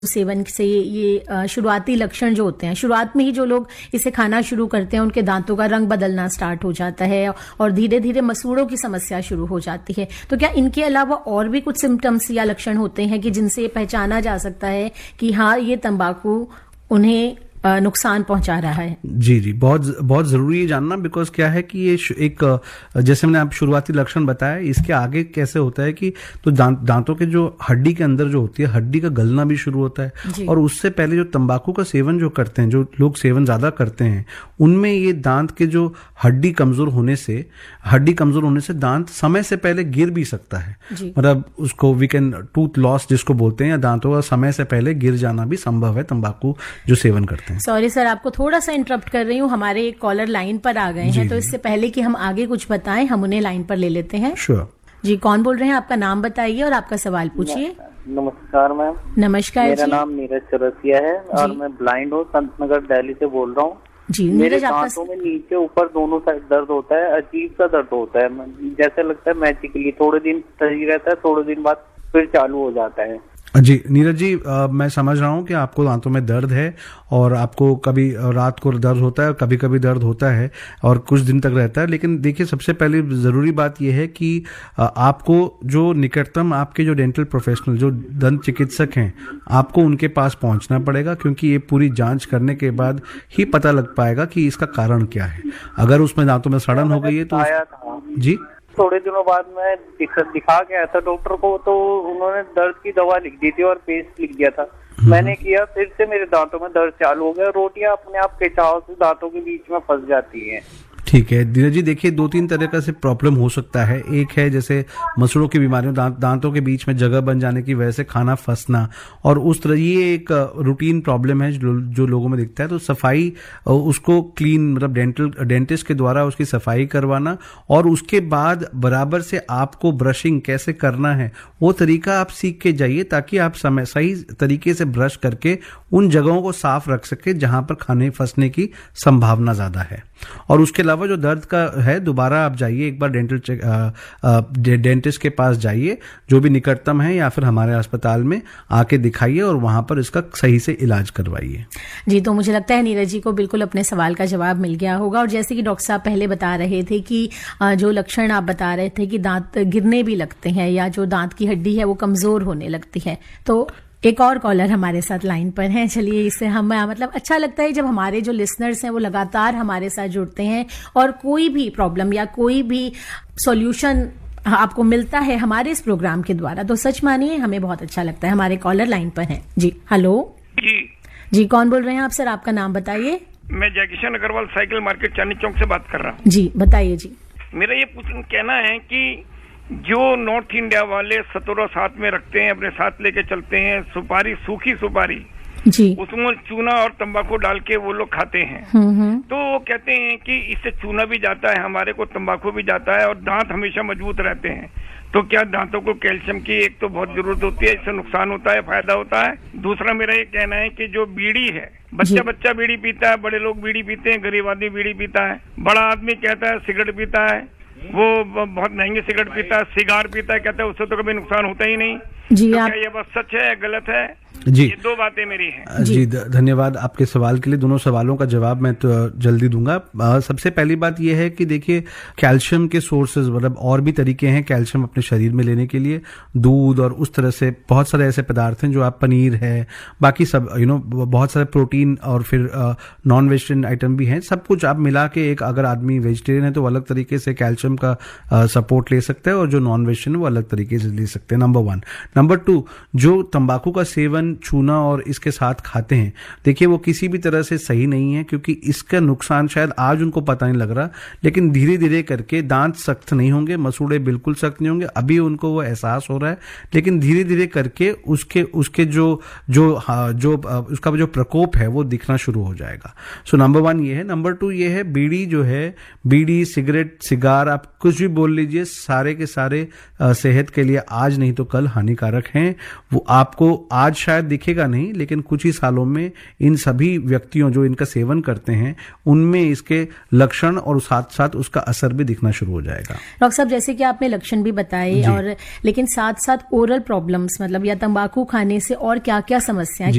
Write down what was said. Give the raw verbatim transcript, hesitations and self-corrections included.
Seven से ये शुरुआती लक्षण जो होते हैं, शुरुआत में ही जो लोग इसे खाना शुरू करते हैं उनके दांतों का रंग बदलना स्टार्ट हो जाता है और धीरे धीरे मसूड़ों की समस्या शुरू हो जाती है। तो क्या इनके अलावा और भी कुछ सिम्टम्स या लक्षण होते हैं कि जिनसे पहचाना जा सकता है कि हाँ, ये तंबाकू उन्हें नुकसान पहुंचा रहा है? जी जी, बहुत बहुत जरूरी है जानना, बिकॉज क्या है कि ये एक, जैसे मैंने आप शुरुआती लक्षण बताया, इसके आगे कैसे होता है कि तो दांत दांतों के जो हड्डी के अंदर जो होती है, हड्डी का गलना भी शुरू होता है। और उससे पहले जो तंबाकू का सेवन जो करते हैं, जो लोग सेवन ज्यादा करते हैं, उनमें ये दांत के जो हड्डी कमजोर होने से हड्डी कमजोर होने से दांत समय से पहले गिर भी सकता है। मतलब उसको वी कैन टूथ लॉस जिसको बोलते हैं, या दांतों का समय से पहले गिर जाना भी संभव है तंबाकू जो सेवन करते हैं। सॉरी सर, आपको थोड़ा सा इंटरप्ट कर रही हूँ, हमारे एक कॉलर लाइन पर आ गए हैं, तो इससे पहले कि हम आगे कुछ बताएं, हम उन्हें लाइन पर ले लेते हैं। श्योर जी, कौन बोल रहे हैं? आपका नाम बताइए और आपका सवाल पूछिए। नमस्कार मैम। नमस्कार। मेरा नाम नीरज चौरसिया है और मैं ब्लाइंड हूँ, संत नगर दिल्ली से बोल रहा हूँ। जी, मेरे दांतों में नीचे ऊपर दोनों साइड दर्द होता है, अजीब सा दर्द होता है, जैसे लगता है मैजिकली थोड़े दिन सही रहता है, थोड़े दिन बाद फिर चालू हो जाता है। जी नीरज जी, आ, मैं समझ रहा हूँ कि आपको दांतों में दर्द है और आपको कभी रात को दर्द होता है, कभी कभी दर्द होता है और कुछ दिन तक रहता है। लेकिन देखिए, सबसे पहले जरूरी बात यह है कि आ, आपको जो निकटतम आपके जो डेंटल प्रोफेशनल, जो दंत चिकित्सक हैं, आपको उनके पास पहुंचना पड़ेगा, क्योंकि ये पूरी जांच करने के बाद ही पता लग पाएगा कि इसका कारण क्या है। अगर उसमें दांतों में सड़न हो गई है तो जी थोड़े दिनों बाद मैं दिखा के आया था डॉक्टर को, तो उन्होंने दर्द की दवा लिख दी थी और पेस्ट लिख दिया था। मैंने किया, फिर से मेरे दांतों में दर्द चालू हो गया, रोटियां अपने आप खिंचाव से दांतों के बीच में फंस जाती हैं। ठीक है धीरज जी, देखिए दो तीन तरह का से प्रॉब्लम हो सकता है। एक है जैसे मसूड़ों की बीमारियों, दांत दांतों के बीच में जगह बन जाने की वजह से खाना फंसना, और उस तरह ये एक रूटीन प्रॉब्लम है जो, जो लोगों में दिखता है। तो सफाई, उसको क्लीन, मतलब डेंटल डेंटिस्ट के द्वारा उसकी सफाई करवाना, और उसके बाद बराबर से आपको ब्रशिंग कैसे करना है वो तरीका आप सीख के जाइए, ताकि आप समय सही तरीके से ब्रश करके उन जगहों को साफ रख सके जहां पर खाने फंसने की संभावना ज्यादा है। और उसके अलावा जो दर्द का है, दोबारा आप जाइए एक बार डेंटल चेक डेंटिस्ट के पास जाइए, जो भी निकटतम है, या फिर हमारे अस्पताल में आके दिखाइए और वहां पर इसका सही से इलाज करवाइए। जी, तो मुझे लगता है नीरज जी को बिल्कुल अपने सवाल का जवाब मिल गया होगा। और जैसे कि डॉक्टर साहब पहले बता रहे थे कि जो लक्षण आप बता रहे थे कि दांत गिरने भी लगते हैं या जो दांत की हड्डी है वो कमजोर होने लगती है, तो एक और कॉलर हमारे साथ लाइन पर हैं। चलिए, इससे हम मतलब अच्छा लगता है जब हमारे जो लिसनर्स हैं वो लगातार हमारे साथ जुड़ते हैं और कोई भी प्रॉब्लम या कोई भी सॉल्यूशन आपको मिलता है हमारे इस प्रोग्राम के द्वारा, तो सच मानिए हमें बहुत अच्छा लगता है। हमारे कॉलर लाइन पर हैं। जी, हेलो जी जी, कौन बोल रहे हैं आप? सर, आपका नाम बताइए। मैं जयकिशन अग्रवाल, साइकिल मार्केट, चांदनी चौक से बात कर रहा हूँ। जी, बताइए जी। मेरा ये पूछना कहना है कि जो नॉर्थ इंडिया वाले सतोरा साथ में रखते हैं, अपने साथ लेके चलते हैं, सुपारी, सूखी सुपारी जी, उसमें चूना और तंबाकू डाल के वो लोग खाते हैं, तो वो कहते हैं कि इससे चूना भी जाता है, हमारे को तंबाकू भी जाता है और दांत हमेशा मजबूत रहते हैं। तो क्या दांतों को कैल्शियम की एक तो बहुत जरूरत होती है, इससे नुकसान होता है, फायदा होता है? दूसरा मेरा ये कहना है कि जो बीड़ी है, बच्चा बच्चा बीड़ी पीता है, बड़े लोग बीड़ी पीते हैं, गरीब आदमी बीड़ी पीता है, बड़ा आदमी कहता है सिगरेट पीता है, वो बहुत महंगी सिगरेट पीता है, सिगार पीता है, कहता है उससे तो कभी नुकसान होता ही नहीं। जी, तो आप... क्या ये बात सच है, गलत है? जी, ये दो बातें मेरी हैं। जी, धन्यवाद आपके सवाल के लिए। दोनों सवालों का जवाब मैं तो जल्दी दूंगा। आ, सबसे पहली बात यह है कि देखिए, कैल्शियम के सोर्सेज, मतलब और भी तरीके हैं कैल्शियम अपने शरीर में लेने के लिए। दूध और उस तरह से बहुत सारे ऐसे पदार्थ हैं जो आप, पनीर है, बाकी सब यू नो बहुत सारे प्रोटीन और फिर नॉन वेजिटेरियन आइटम भी हैं। सब कुछ आप मिला के, एक अगर आदमी वेजिटेरियन है तो अलग तरीके से कैल्शियम का सपोर्ट ले सकता है, और जो नॉन वेजिटेरियन वो अलग तरीके से ले सकते हैं। Number one. नंबर टू, जो तंबाकू का सेवन, चूना और इसके साथ खाते हैं, देखिए वो किसी भी तरह से सही नहीं है, क्योंकि इसका नुकसान शायद आज उनको पता नहीं लग रहा, लेकिन धीरे धीरे करके दांत सख्त नहीं होंगे, मसूड़े बिल्कुल सख्त नहीं होंगे, अभी उनको वो एहसास हो रहा है, लेकिन धीरे धीरे करके उसके उसके जो जो जो उसका जो प्रकोप है वो दिखना शुरू हो जाएगा। सो नंबर वन ये है। नंबर टू ये है, बीड़ी जो है, बीड़ी, सिगरेट, सिगार, आप कुछ भी बोल लीजिए, सारे के सारे सेहत के लिए आज नहीं तो कल हानिकारक हैं। वो आपको आज शायद शायद दिखेगा नहीं, लेकिन कुछ ही सालों में इन सभी व्यक्तियों जो इनका सेवन करते हैं उनमें इसके लक्षण और साथ साथ उसका असर भी दिखना शुरू हो जाएगा। डॉक्टर साहब, जैसे कि आपने लक्षण भी बताए, और लेकिन साथ साथ ओरल प्रॉब्लम्स, मतलब या तंबाकू खाने से और क्या क्या समस्याएं